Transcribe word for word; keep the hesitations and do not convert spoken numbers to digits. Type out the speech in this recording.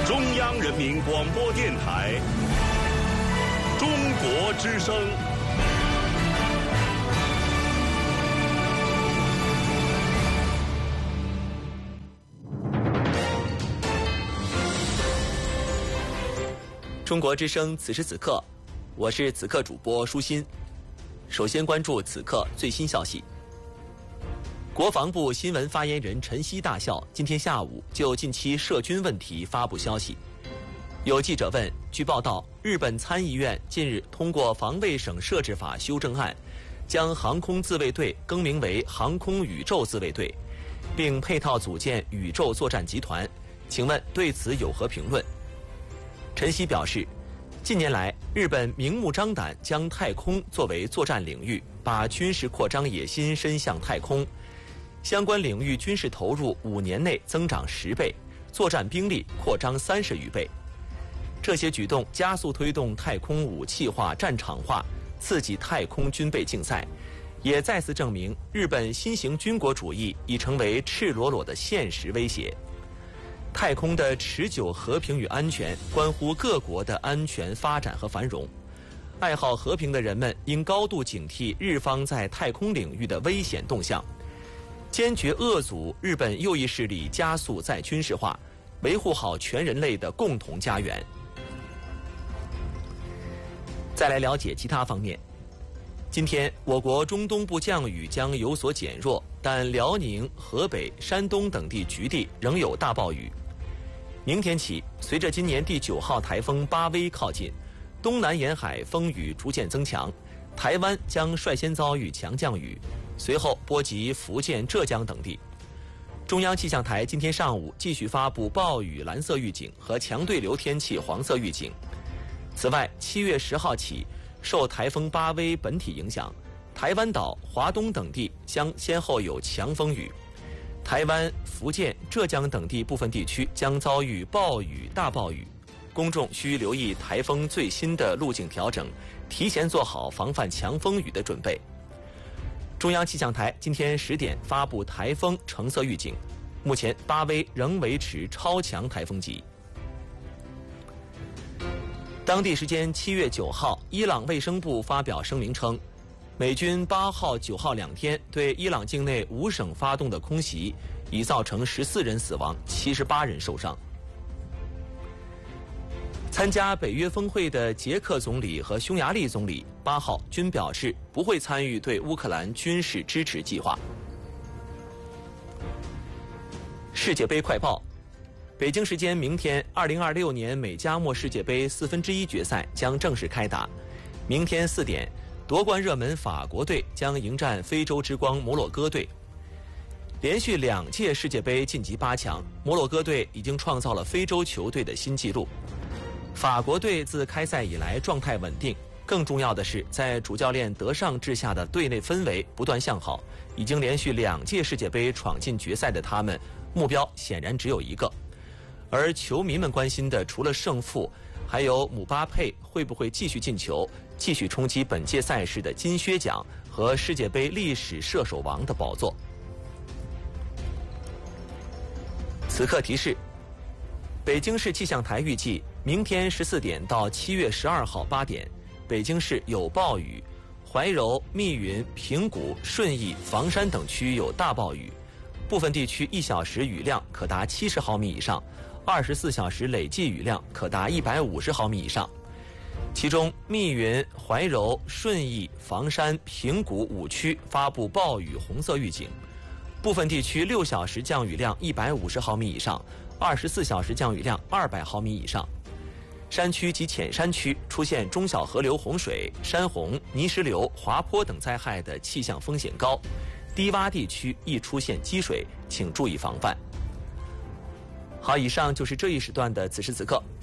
中央人民广播电台中国之声。 中国之声，此时此刻，我是此刻主播舒心。首先关注此刻最新消息。国防部新闻发言人陈希大校今天下午就近期涉军问题发布消息。有记者问，据报道，日本参议院近日通过防卫省设置法修正案，将航空自卫队更名为航空宇宙自卫队，并配套组建宇宙作战集团，请问对此有何评论？陈希表示，近年来日本明目张胆将太空作为作战领域，把军事扩张野心伸向太空，相关领域军事投入五年内增长十倍，作战兵力扩张三十余倍。这些举动加速推动太空武器化、战场化，刺激太空军备竞赛，也再次证明日本新型军国主义已成为赤裸裸的现实威胁。太空的持久和平与安全关乎各国的安全发展和繁荣。爱好和平的人们应高度警惕日方在太空领域的危险动向，坚决遏阻日本右翼势力加速再军事化，维护好全人类的共同家园。再来了解其他方面。今天，我国中东部降雨将有所减弱，但辽宁、河北、山东等地局地仍有大暴雨。明天起，随着今年第九号台风巴威靠近，东南沿海风雨逐渐增强，台湾将率先遭遇强降雨，随后波及福建、浙江等地。中央气象台今天上午继续发布暴雨蓝色预警和强对流天气黄色预警。此外，七月十号起，受台风巴威本体影响，台湾岛、华东等地将先后有强风雨。台湾、福建、浙江等地部分地区将遭遇暴雨、大暴雨，公众需留意台风最新的路径调整，提前做好防范强风雨的准备。中央气象台今天十点发布台风橙色预警，目前巴威仍维持超强台风级。当地时间七月九号，伊朗卫生部发表声明称，美军八号、九号两天对伊朗境内五省发动的空袭，已造成十四人死亡、七十八人受伤。参加北约峰会的捷克总理和匈牙利总理八号均表示不会参与对乌克兰军事支持计划。世界杯快报。北京时间明天，二零二六年美加墨世界杯四分之一决赛将正式开打。明天四点，夺冠热门法国队将迎战非洲之光摩洛哥队。连续两届世界杯晋级八强，摩洛哥队已经创造了非洲球队的新纪录。法国队自开赛以来状态稳定，更重要的是，在主教练德尚治下的队内氛围不断向好。已经连续两届世界杯闯进决赛的他们，目标显然只有一个。而球迷们关心的除了胜负，还有姆巴佩会不会继续进球，继续冲击本届赛事的金靴奖和世界杯历史射手王的宝座。此刻提示，北京市气象台预计明天十四点到七月十二号八点，北京市有暴雨，怀柔、密云、平谷、顺义、房山等区有大暴雨，部分地区一小时雨量可达七十毫米以上，二十四小时累计雨量可达一百五十毫米以上。其中，密云、怀柔、顺义、房山、平谷五区发布暴雨红色预警，部分地区六小时降雨量一百五十毫米以上，二十四小时降雨量二百毫米以上。山区及浅山区出现中小河流洪水、山洪、泥石流、滑坡等灾害的气象风险高，低洼地区易出现积水，请注意防范。好，以上就是这一时段的此时此刻，